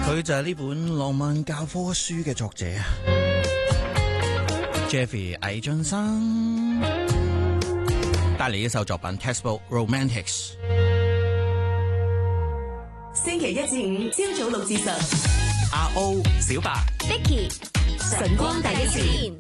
佢就係呢本浪漫教科書嘅作者啊 Jeffrey 魏浚生帶嚟一首作品 Textbook Romantics。 星期一至五朝早6至10， 阿 O 小白 Vicky 晨光第一線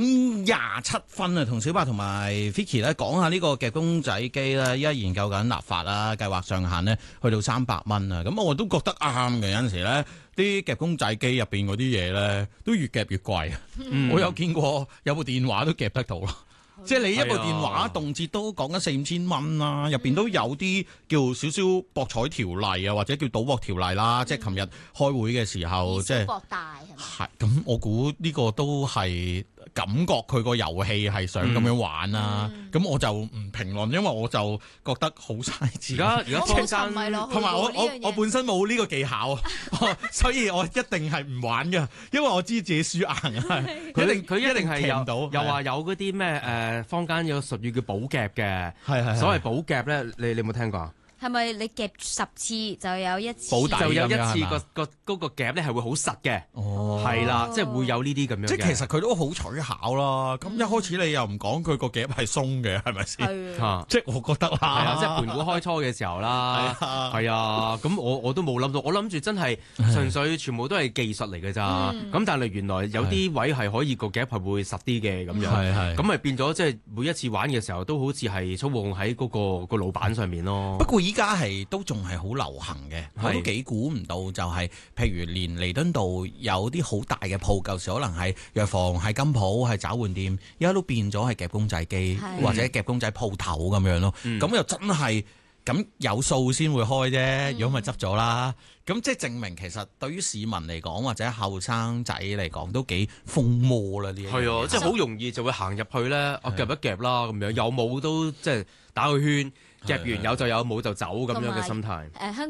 8:27啊，同小白同埋 Vicky 咧講下呢個夾公仔機咧，依家研究緊立法啦，計劃上限咧去到300蚊啊，咁我都覺得啱嘅。有陣時咧，啲夾公仔機入邊嗰啲嘢咧，都越夾越貴啊。我有見過有部電話都夾得到咯。即係你一部電話動輒都講緊4-5千蚊啦，入邊都有啲叫少少博彩條例啊，或者叫賭博條例啦。即係琴日開會嘅時候，即係博大係咪？ 係咁，我估呢個都係感覺佢個遊戲係想咁樣玩啦。咁我就唔評論，因為我就覺得好嘥錢。 而家坊間同埋我本身冇呢個技巧，所以我一定係唔玩嘅，因為我知自己輸硬啊。 佢一定係騎唔到， 又話有嗰啲咩坊間有個術語叫寶夾嘅， 係所謂寶夾咧，你有冇聽過啊？ 係咪你夾10次就有一次？ 保底就有一咁樣係嘛次嗰個夾咧係會好實嘅， 哦， 係啦，即係會有呢啲咁樣嘅。 即係其實佢都好取巧啦。咁一開始你又唔講佢個夾係鬆嘅，係咪先？ 係即係我覺得啦， 係啊，即係盤古開初嘅時候啦，係啊，咁我都冇諗到，我諗住真係純粹全部都係技術嚟嘅咋。咁但係原來有啲位係可以個夾係會實啲嘅咁樣， 係咁咪變咗即係每一次玩嘅時候都好似係操控喺嗰個老闆上面咯。 不過依家係都仲係好流行嘅，我都幾估唔到就係，譬如連彌敦道有啲好大嘅鋪，舊時可能係藥房、係金鋪、係找換店，而家都變咗係夾公仔機或者夾公仔鋪頭咁樣咯。咁又真係咁有數先會開啫，如果咪執咗啦。咁即係證明其實對於市民嚟講或者後生仔嚟講都幾瘋魔啦，呢樣嘢。 係啊，即係好容易就會行入去咧，我夾一夾啦咁樣，有冇都即係打個圈，夾完有就有，冇就走咁樣嘅心態。 香